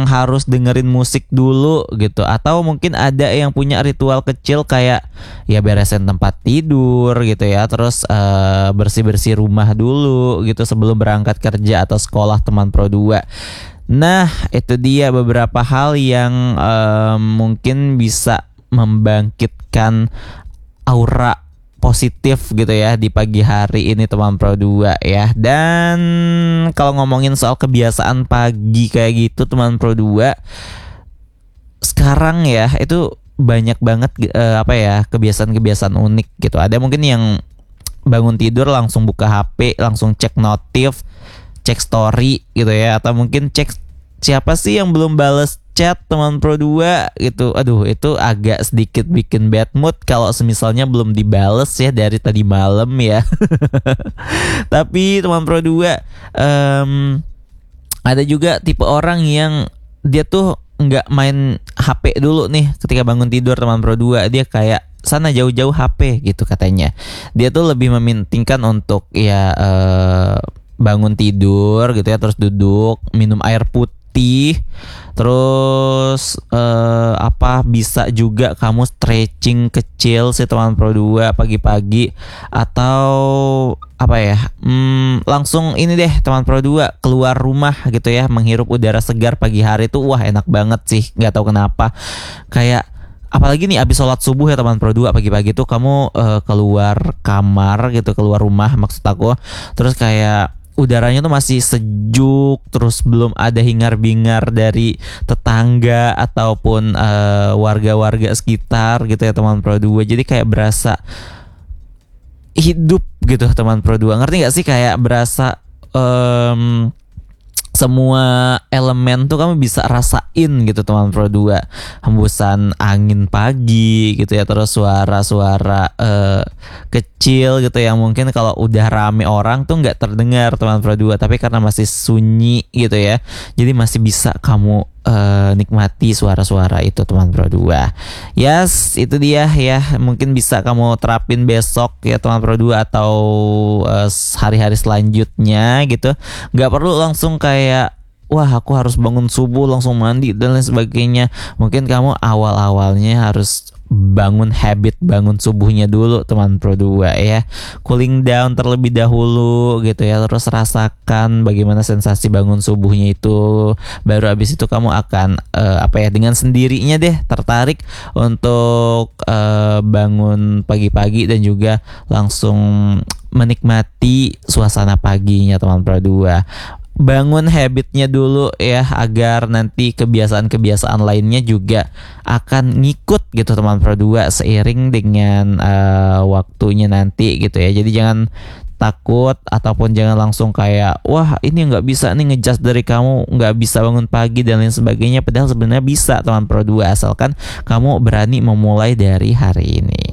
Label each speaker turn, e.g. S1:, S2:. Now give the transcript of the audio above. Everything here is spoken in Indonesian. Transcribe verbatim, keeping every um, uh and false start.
S1: harus dengerin musik dulu gitu, atau mungkin ada yang punya ritual kecil kayak ya beresin tempat tidur gitu ya, terus uh, bersih-bersih rumah dulu gitu sebelum berangkat kerja atau sekolah teman Pro dua. Nah, itu dia beberapa hal yang um, mungkin bisa membangkitkan aura positif gitu ya di pagi hari ini teman Pro dua ya. Dan kalau ngomongin soal kebiasaan pagi kayak gitu teman Pro dua, sekarang ya itu banyak banget uh, apa ya kebiasaan-kebiasaan unik gitu. Ada mungkin yang bangun tidur langsung buka H P, langsung cek notif, cek story gitu ya, atau mungkin cek siapa sih yang belum bales chat teman Pro dua gitu. Aduh, itu agak sedikit bikin bad mood kalau semisalnya belum dibales ya dari tadi malam ya. Tapi teman Pro dua, um, ada juga tipe orang yang dia tuh nggak main H P dulu nih ketika bangun tidur teman Pro dua. Dia kayak sana jauh-jauh H P gitu katanya. Dia tuh lebih mementingkan untuk ya uh, bangun tidur gitu ya, terus duduk minum air putih. Terus uh, apa bisa juga kamu stretching kecil sih teman Pro dua pagi-pagi, atau apa ya hmm, langsung ini deh teman Pro dua keluar rumah gitu ya, menghirup udara segar pagi hari tuh wah enak banget sih, nggak tahu kenapa. Kayak apalagi nih abis sholat subuh ya teman Pro dua, pagi-pagi tuh kamu uh, keluar kamar gitu, keluar rumah maksud aku, terus kayak udaranya tuh masih sejuk, terus belum ada hingar-bingar dari tetangga ataupun uh, warga-warga sekitar gitu ya teman Pro dua. Jadi kayak berasa hidup gitu teman Pro dua. Ngerti gak sih, kayak berasa um, semua elemen tuh kamu bisa rasain gitu teman Pro dua. Hembusan angin pagi gitu ya, terus suara-suara uh, kecil gitu yang mungkin kalau udah rame orang tuh nggak terdengar teman Pro dua, tapi karena masih sunyi gitu ya, jadi masih bisa kamu uh, nikmati suara-suara itu teman Pro dua. Yes, itu dia ya, mungkin bisa kamu terapin besok ya teman Pro dua, atau uh, hari-hari selanjutnya gitu. Nggak perlu langsung kayak wah aku harus bangun subuh langsung mandi dan lain sebagainya. Mungkin kamu awal-awalnya harus bangun habit bangun subuhnya dulu teman Pro dua ya, cooling down terlebih dahulu gitu ya, terus rasakan bagaimana sensasi bangun subuhnya itu, baru abis itu kamu akan uh, apa ya dengan sendirinya deh tertarik untuk uh, bangun pagi-pagi dan juga langsung menikmati suasana paginya teman Pro dua. Bangun habitnya dulu ya, agar nanti kebiasaan-kebiasaan lainnya juga akan ngikut gitu teman Pro dua seiring dengan uh, waktunya nanti gitu ya. Jadi jangan takut ataupun jangan langsung kayak wah ini nggak bisa nih ngejudge dari kamu nggak bisa bangun pagi dan lain sebagainya, padahal sebenarnya bisa teman Pro dua asalkan kamu berani memulai dari hari ini.